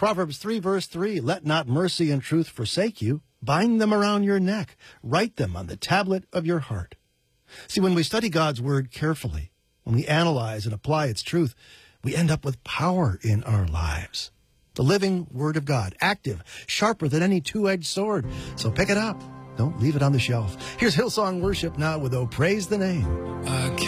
Proverbs 3, verse 3, let not mercy and truth forsake you. Bind them around your neck. Write them on the tablet of your heart. See, when we study God's word carefully, when we analyze and apply its truth, we end up with power in our lives. The living word of God, active, sharper than any two-edged sword. So pick it up. Don't leave it on the shelf. Here's Hillsong Worship now with Oh, Praise the Name.